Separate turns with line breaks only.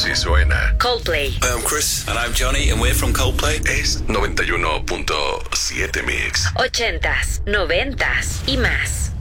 Así suena.
Coldplay.
Hey, I'm Chris. And I'm Johnny, and we're from Coldplay.
Es 91.7 Mix.
80s, 90s y más.